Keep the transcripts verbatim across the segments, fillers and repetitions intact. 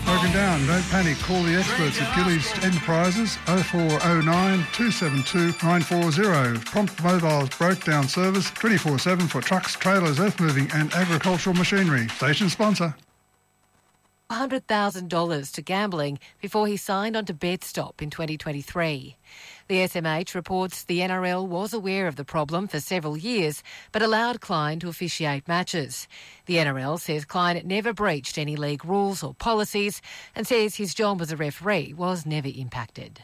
Broken down, don't panic. Call the experts at Gillies Enterprises oh four oh nine, two seven two, nine four zero. Prompt Mobile's broke down service twenty-four seven for trucks, trailers, earth moving and agricultural machinery. Station sponsor. one hundred thousand dollars to gambling before he signed on to BetStop in twenty twenty-three. The S M H reports the N R L was aware of the problem for several years but allowed Klein to officiate matches. The N R L says Klein never breached any league rules or policies and says his job as a referee was never impacted.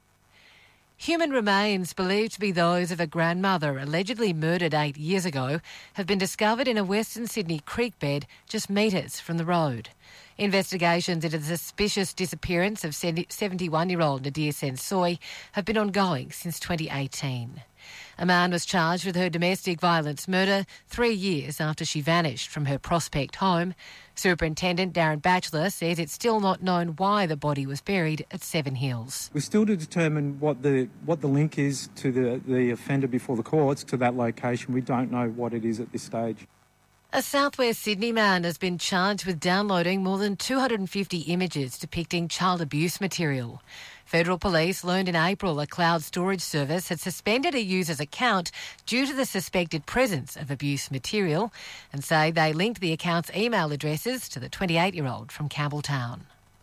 Human remains believed to be those of a grandmother allegedly murdered eight years ago have been discovered in a Western Sydney creek bed just metres from the road. Investigations into the suspicious disappearance of seventy-one-year-old Nadir Sensoy have been ongoing since twenty eighteen. A man was charged with her domestic violence murder three years after she vanished from her Prospect home. Superintendent Darren Batchelor says it's still not known why the body was buried at Seven Hills. We're still to determine what the what the link is to the, the offender before the courts to that location. We don't know what it is at this stage. A southwest Sydney man has been charged with downloading more than two hundred fifty images depicting child abuse material. Federal Police learned in April a cloud storage service had suspended a user's account due to the suspected presence of abuse material and say they linked the account's email addresses to the twenty-eight-year-old from Campbelltown.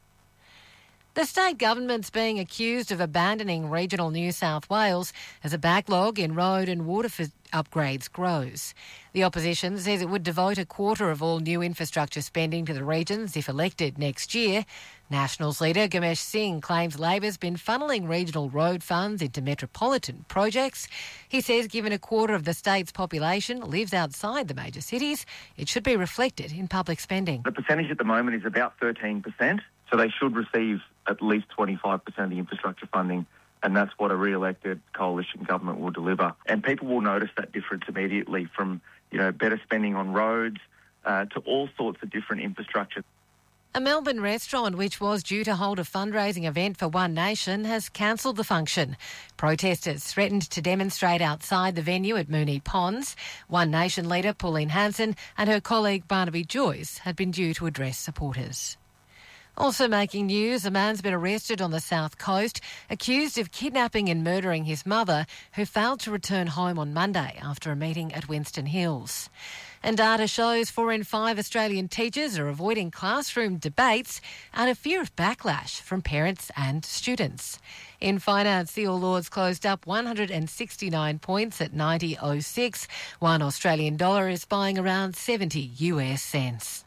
The state government's being accused of abandoning regional New South Wales as a backlog in road and water upgrades grows. The opposition says it would devote a quarter of all new infrastructure spending to the regions if elected next year. Nationals leader Gamesh Singh claims Labor's been funneling regional road funds into metropolitan projects. He says given a quarter of the state's population lives outside the major cities, it should be reflected in public spending. The percentage at the moment is about thirteen percent, so they should receive at least twenty-five percent of the infrastructure funding, and that's what a re-elected coalition government will deliver. And people will notice that difference immediately from, you know, better spending on roads uh, to all sorts of different infrastructure. A Melbourne restaurant which was due to hold a fundraising event for One Nation has cancelled the function. Protesters threatened to demonstrate outside the venue at Moonee Ponds. One Nation leader Pauline Hanson and her colleague Barnaby Joyce had been due to address supporters. Also making news, a man's been arrested on the South Coast, accused of kidnapping and murdering his mother, who failed to return home on Monday after a meeting at Winston Hills. And data shows four in five Australian teachers are avoiding classroom debates out of fear of backlash from parents and students. In finance, the All Ords closed up one hundred sixty-nine points at ninety oh six. One Australian dollar is buying around seventy US cents.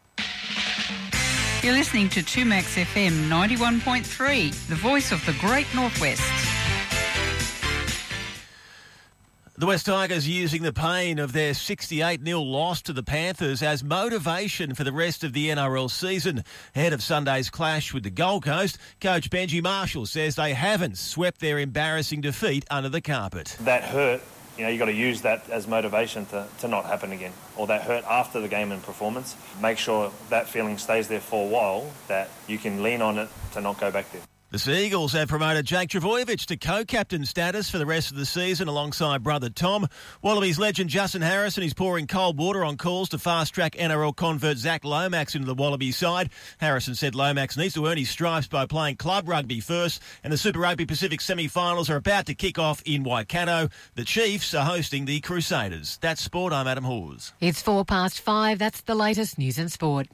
You're listening to two Max F M ninety-one point three, the voice of the Great Northwest. The West Tigers using the pain of their sixty-eight nil loss to the Panthers as motivation for the rest of the N R L season. Ahead of Sunday's clash with the Gold Coast, coach Benji Marshall says they haven't swept their embarrassing defeat under the carpet. That hurt, you know, you've got to use that as motivation to, to not happen again. Or that hurt after the game and performance. Make sure that feeling stays there for a while, that you can lean on it to not go back there. The Seagulls have promoted Jake Trbojevic to co-captain status for the rest of the season alongside brother Tom. Wallabies legend Justin Harrison is pouring cold water on calls to fast-track N R L convert Zach Lomax into the Wallabies side. Harrison said Lomax needs to earn his stripes by playing club rugby first, and the Super Rugby Pacific semi-finals are about to kick off in Waikato. The Chiefs are hosting the Crusaders. That's sport. I'm Adam Hawes. It's four past five. That's the latest news and sport.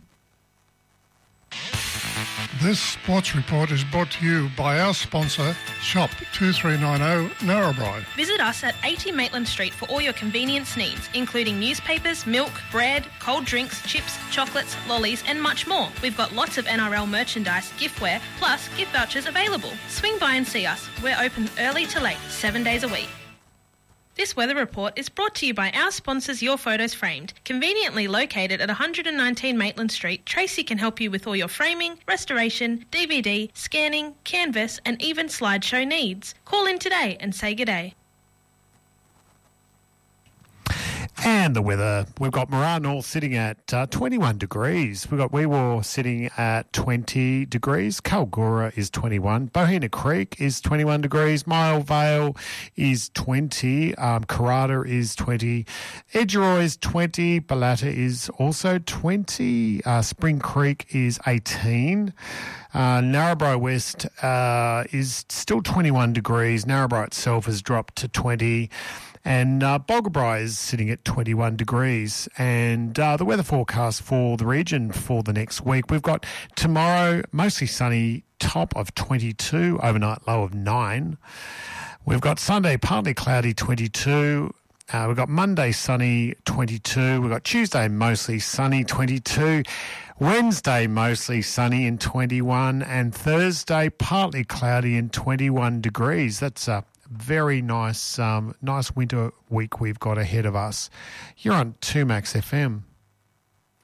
This sports report is brought to you by our sponsor, Shop two three nine zero Narrabri. Visit us at eighty Maitland Street for all your convenience needs, including newspapers, milk, bread, cold drinks, chips, chocolates, lollies and much more. We've got lots of N R L merchandise, giftware, plus gift vouchers available. Swing by and see us. We're open early to late, seven days a week. This weather report is brought to you by our sponsors Your Photos Framed. Conveniently located at one hundred nineteen Maitland Street, Tracy can help you with all your framing, restoration, D V D, scanning, canvas and even slideshow needs. Call in today and say good day. And the weather, we've got Moraa North sitting at uh, twenty-one degrees. We've got Wee Waa sitting at twenty degrees. Kalgoorlie is twenty-one. Bohena Creek is twenty-one degrees. Mile Vale is twenty. Um, Karrata is twenty. Edgeroy is twenty. Ballatta is also twenty. Uh, Spring Creek is eighteen. Uh, Narrabri West uh, is still twenty-one degrees. Narrabri itself has dropped to twenty. And uh, Boggabri is sitting at twenty-one degrees. And uh, the weather forecast for the region for the next week, we've got tomorrow mostly sunny, top of twenty-two, overnight low of nine. We've got Sunday partly cloudy, twenty-two. Uh, we've got Monday sunny, twenty-two. We've got Tuesday mostly sunny, twenty-two. Wednesday mostly sunny in twenty-one. And Thursday partly cloudy in twenty-one degrees. That's a very nice, um, nice winter week we've got ahead of us. You're on two Max F M.